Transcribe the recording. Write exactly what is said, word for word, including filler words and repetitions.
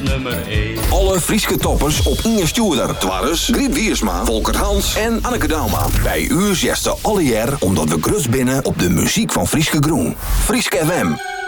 nummer één. Alle Frieske toppers op Inge Stuurder. Twarres, Griet Wiersma, Volker Hans en Anneke Dauma. Bij u zesde alle jaar omdat we grut binnen op de muziek van Frieske Groen. Frieske F M.